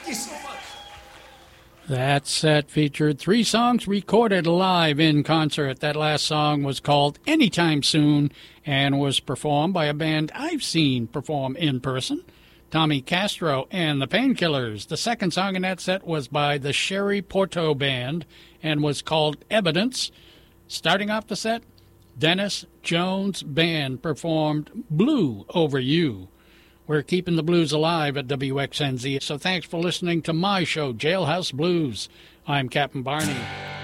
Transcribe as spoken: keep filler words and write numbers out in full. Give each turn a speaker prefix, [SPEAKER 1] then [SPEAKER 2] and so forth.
[SPEAKER 1] you so much.
[SPEAKER 2] That set featured three songs recorded live in concert. That last song was called Anytime Soon and was performed by a band I've seen perform in person, Tommy Castro and the Painkillers. The second song in that set was by the Sherry Porto Band and was called Evidence. Starting off the set, Dennis Jones Band performed Blue Over You. We're keeping the blues alive at W X N Z, so thanks for listening to my show, Jailhouse Blues. I'm Captain Barney.